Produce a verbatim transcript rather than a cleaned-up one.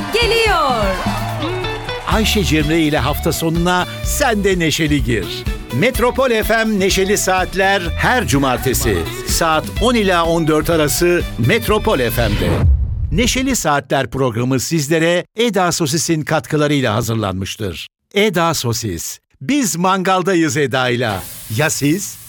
geliyor. Ayşe Cemre ile hafta sonuna sen de neşeli gir. Metropol F M Neşeli Saatler her cumartesi saat on ila on dört arası Metropol F M'de. Neşeli Saatler programı sizlere Eda Sosis'in katkılarıyla hazırlanmıştır. Eda Sosis. Biz mangaldayız Eda'yla. Ya siz?